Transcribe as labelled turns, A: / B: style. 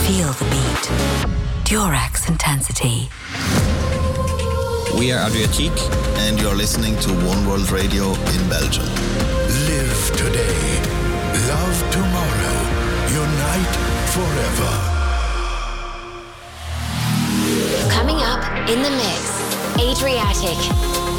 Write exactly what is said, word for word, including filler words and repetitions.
A: Feel the beat. Durex Intensity.
B: We are Adriatique,
C: and you're listening to One World Radio in Belgium.
D: Live today, love tomorrow, unite forever.
E: Coming up in the mix, Adriatic.